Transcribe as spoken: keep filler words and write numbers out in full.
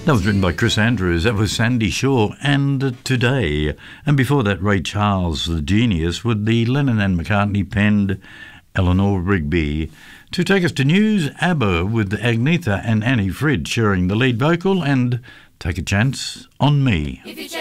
That was written by Chris Andrews. That was Sandy Shaw and Today. And before that, Ray Charles, the genius, with the Lennon and McCartney penned Eleanor Rigby. To take us to news, ABBA with Agnetha and Annie Frid sharing the lead vocal and Take a Chance on Me.